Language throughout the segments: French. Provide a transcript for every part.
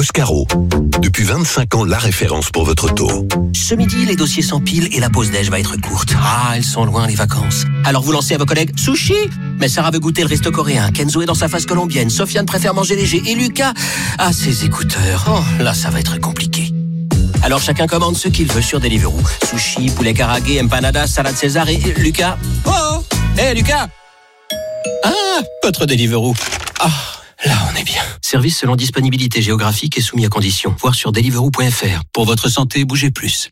Oscaro. Depuis 25 ans, la référence pour votre auto. Ce midi, les dossiers s'empilent et la pause déj va être courte. Ah, elles sont loin les vacances. Alors vous lancez à vos collègues sushi. Mais Sarah veut goûter le resto coréen. Kenzo est dans sa phase colombienne. Sofiane préfère manger léger. Et Lucas a ses écouteurs. Oh, là, ça va être compliqué. Alors chacun commande ce qu'il veut sur Deliveroo. Sushi, poulet karagué, empanadas, salade César et Lucas. Oh, hé Lucas. Ah, votre Deliveroo. Ah, là on est bien. Service selon disponibilité géographique et soumis à conditions. Voir sur deliveroo.fr. Pour votre santé, bougez plus.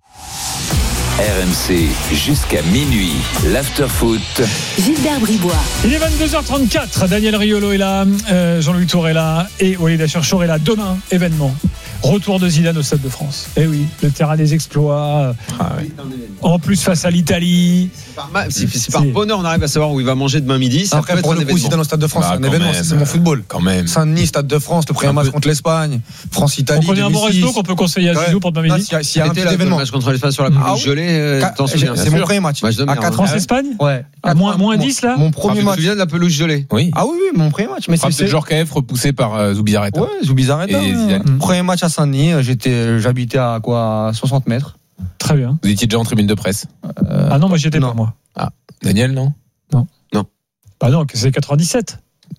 RMC jusqu'à minuit, l'after-foot. Gilbert Bribois. Il est 22h34, Daniel Riolo est là, Jean-Louis Tour est là et Walid Acharchour est là. Demain, événement. Retour de Zidane au Stade de France. Eh oui, le terrain des exploits. En plus face à l'Italie. C'est par bonheur on arrive à savoir où il va manger demain midi. Ça après, pour le coup, Zidane au Stade de France, c'est un événement, c'est mon football. Quand même. Saint-Denis, Stade de France, le premier match contre l'Espagne, France-Italie. On connaît un bon resto qu'on peut conseiller à Zizou pour demain midi. S'il y a un petit événement. Le match contre l'Espagne sur la pelouse gelée, t'en souviens? C'est mon premier match. À 4 ans, Espagne. Ouais. À moins 10 là. Mon premier match. Tu te souviens de la pelouse gelée? Oui. Ah oui, mon premier match. Mais c'est Djorkaeff repoussé par Zubizarreta. Ouais, Zubizarreta. Et Zidane. Premier match à Saint-Denis, j'habitais à 60 mètres. Très bien. Vous étiez déjà en tribune de presse? Ah non, moi j'y étais pas, moi. Ah, Daniel, non? Bah non, c'est 97.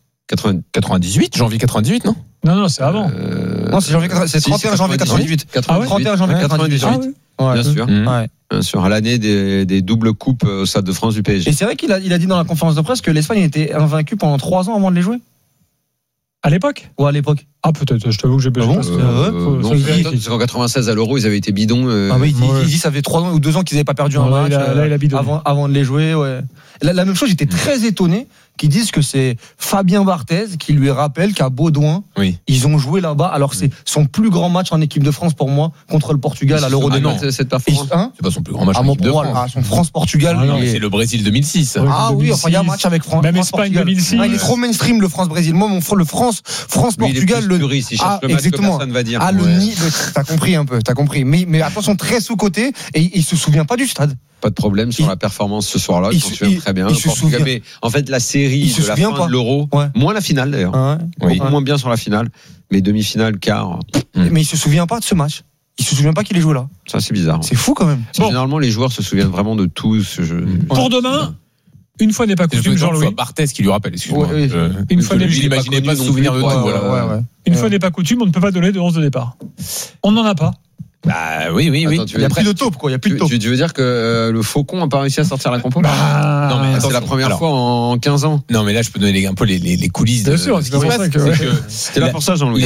98, janvier 98, non? Non, c'est avant. Non, c'est 31 janvier 98. Ah ouais 31 janvier 98. Ah ouais. Ouais. Bien sûr. Ouais. Bien sûr, à l'année des doubles coupes au Stade de France du PSG. Et c'est vrai qu'il a dit dans la conférence de presse que l'Espagne était invaincue pendant 3 ans avant de les jouer. À l'époque? Ouais, à l'époque. Ah, peut-être, je t'avoue que j'ai besoin de c'est qu'en 96 à l'Euro, ils avaient été bidons. Ah oui, il dit ça fait 3 ans ou 2 ans qu'ils n'avaient pas perdu un match. Là, il a bidonné. Avant de les jouer, ouais. La même chose, j'étais très étonné qu'ils disent que c'est Fabien Barthez qui lui rappelle qu'à Baudouin, ils ont joué là-bas. Alors c'est son plus grand match en équipe de France pour moi contre le Portugal à l'Euro 2000. Cette performance. C'est pas son plus grand match en équipe de France. Son France-Portugal. C'est le Brésil 2006. Ah oui, enfin il y a un match avec France. Même Espagne 2006. Il est trop mainstream le France-Brésil. Moi, le France-Portugal, exactement. Personne va dire. Ah, le nid, t'as compris un peu, t'as compris. Mais attention, très sous-côté, et il se souvient pas du stade. Pas de problème sur la performance ce soir-là, je m'en souviens très bien. Mais en fait, la série de la fin de l'Euro, moins la finale d'ailleurs, beaucoup moins bien sur la finale, mais demi-finale, quart. Mais il se souvient pas de ce match. Il se souvient pas qu'il ait joué là. Ça, c'est bizarre. C'est fou quand même. Généralement, les joueurs se souviennent vraiment de tout. Pour demain. Une fois n'est pas coutume, Jean-Louis. C'est Barthez qui lui rappelle, excuse-moi. Une fois n'est n'imaginez pas se souvenir de tout. Une fois n'est pas coutume, on ne peut pas donner de 11 de départ. On n'en a pas. Bah oui. Attends, il y a plus de taupe, quoi. Il y a plus de taupe. Tu veux dire que le Faucon n'a pas réussi à sortir la compo? Non, mais c'est la première fois en 15 ans. Non, mais là, je peux donner un peu les coulisses. Bien sûr, c'est pour ça que. C'était là pour ça, Jean-Louis.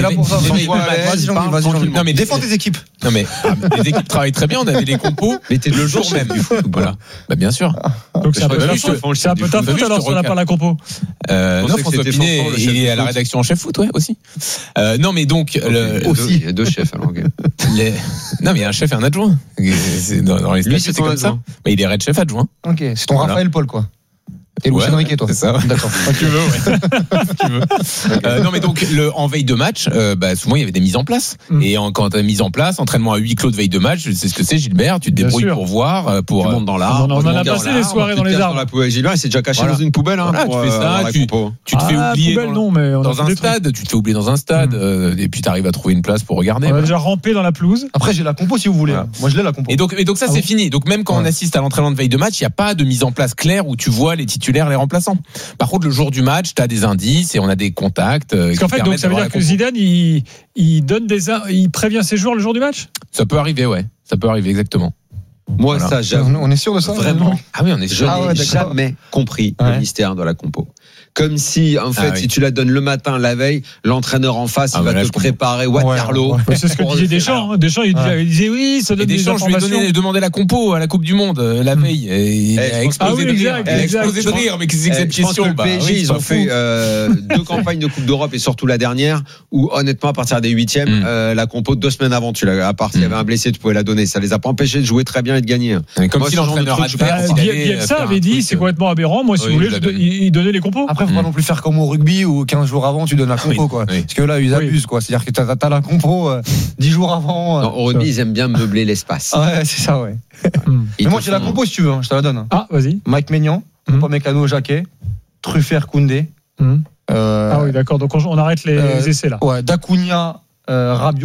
Vas-y, non, mais défends tes équipes. Non, mais les équipes travaillent très bien. On avait les compos. Mais t'es le jour même. Voilà. Bah, bien sûr. Donc c'est un peu ta faute alors si on n'a pas la compo. Non, François Pinet, il est à la rédaction en chef foot, ouais, aussi. Non, mais donc. Aussi. Il y a 2 chefs, alors. Non, mais il y a un chef et un adjoint. Dans les statuts, c'est comme ça. Mais il est red chef adjoint. Ok, c'est ton Raphaël Paul, quoi. Et Luis Enrique, toi. C'est ça. D'accord. Tu veux, ouais. Tu veux. Non, mais donc, en veille de match, souvent, il y avait des mises en place. Et quand t'as mise en place, entraînement à huis clos de veille de match, c'est ce que c'est, Gilbert. Tu te débrouilles pour voir, tu montes dans l'arbre. On en a passé des soirées dans les arbres. Gilbert, il s'est déjà caché dans une poubelle, hein. Tu fais ça, tu te fais oublier dans un stade. Tu te fais oublier dans un stade, et puis t'arrives à trouver une place pour regarder. On a déjà rampé dans la pelouse. Après, j'ai la compo si vous voulez. Moi, je l'ai la compo. Et donc ça, c'est fini. Donc, même quand on assiste à l'entraînement de veille de match, il n'y a pas de mise en place claire où tu vois les titulaires, les remplaçants. Par contre, le jour du match, tu as des indices et on a des contacts. Parce qu'en fait, donc, ça veut dire que Zidane, il prévient ses joueurs le jour du match? Ça peut arriver, ouais. Ça peut arriver, exactement. Moi, ça, j'avoue. On est sûr de ça? Vraiment. Ah oui, on est sûr. Je n'ai jamais compris le mystère de la compo. Comme si, en fait, si tu la donnes le matin, la veille, l'entraîneur en face, il va te préparer Waterloo. C'est ce que disait Deschamps. Deschamps, il disait oui, ça donne des informations. Je lui ai demandé la compo à la Coupe du Monde la veille. Et il a explosé de rire. Il a explosé de rire. Mais qu'est-ce que c'est que cette question? Le PSG, ils ont fait 2 campagnes de Coupe d'Europe et surtout la dernière, où honnêtement, à partir des 8e, la compo 2 semaines avant, à part s'il y avait un blessé, tu pouvais la donner. Ça les a pas empêchés de jouer très bien et de gagner. Comme si l'entraîneur Bielsa avait dit, c'est complètement aberrant. Moi, si vous voulez, il donnait les compos. Après, faut pas non plus faire comme au rugby où 15 jours avant tu donnes la compo, quoi. Parce que là, ils abusent, quoi. C'est-à-dire que t'as la compo 10 jours avant. Non, au rugby, ils aiment bien meubler l'espace. Ouais, c'est ça, ouais. Mais moi, j'ai la compo si tu veux, je te la donne. Ah, vas-y. Mike Maignan, Upamecano, Jacquet, Truffert, Koundé. Ah oui, d'accord. Donc on arrête les essais là. Ouais, Dacunia, Rabiot.